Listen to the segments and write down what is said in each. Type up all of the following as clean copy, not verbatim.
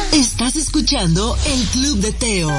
Estás escuchando el Club de Teo.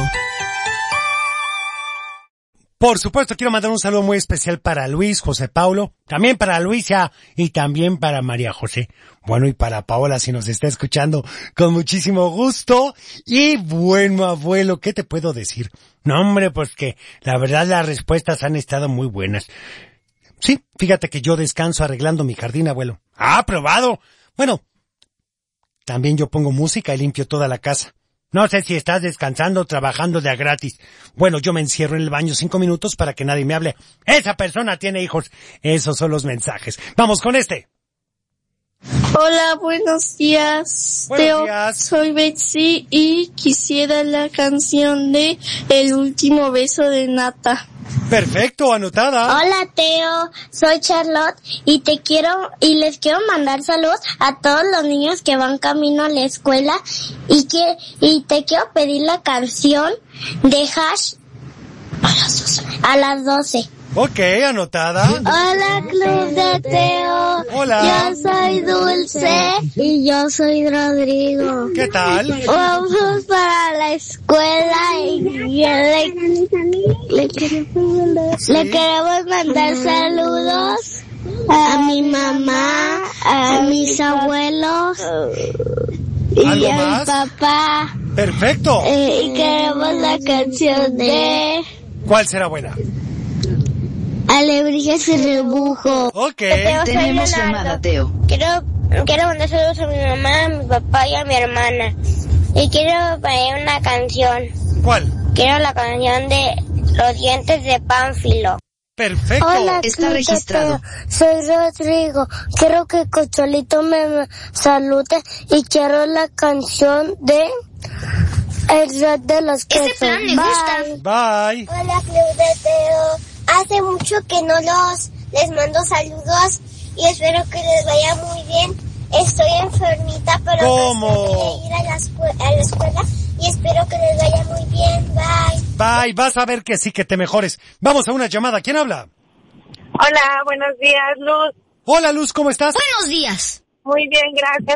Por supuesto, quiero mandar un saludo muy especial para Luis, José Paulo, también para Luisa y también para María José. Bueno, y para Paola, si nos está escuchando, con muchísimo gusto. Y bueno, abuelo, ¿qué te puedo decir? No, hombre, pues que la verdad las respuestas han estado muy buenas. Sí, fíjate que yo descanso arreglando mi jardín, abuelo. ¡Ah, aprobado! Bueno, también yo pongo música y limpio toda la casa. No sé si estás descansando o trabajando de a gratis. Bueno, yo me encierro en el baño 5 minutos para que nadie me hable. ¡Esa persona tiene hijos! Esos son los mensajes. ¡Vamos con este! Hola, buenos días. Buenos días. Soy Betsy y quisiera la canción de El último beso de Nata. Perfecto, anotada. Hola Teo, soy Charlotte y les quiero mandar saludos a todos los niños que van camino a la escuela y te quiero pedir la canción de Hash a las 12. Ok, anotada. Hola Club de Teo. Hola. Yo soy Dulce y yo soy Rodrigo. ¿Qué tal? Vamos para la escuela y le queremos mandar saludos a mi mamá, a mis abuelos y a mi papá. Perfecto. Y queremos la canción de ¿Cuál será buena? Alebrijes y Rebujo. Ok. Tenemos llamada, Teo. Quiero mandar saludos a mi mamá, a mi papá y a mi hermana. Y quiero poner una canción. ¿Cuál? Quiero la canción de Los dientes de Pánfilo. Perfecto. Hola, Está registrado. Soy Rodrigo. Quiero que Cocholito me salude y quiero la canción de El Red de los Quesos. Ese plan me gusta. Bye. Hola, Club de Teo. Hace mucho que no les mando saludos y espero que les vaya muy bien. Estoy enfermita, pero ¿Cómo? no sé ir a la escuela y espero que les vaya muy bien. Bye. Bye, vas a ver que sí, que te mejores. Vamos a una llamada. ¿Quién habla? Hola, buenos días, Luz. Hola, Luz, ¿cómo estás? Buenos días. Muy bien, gracias.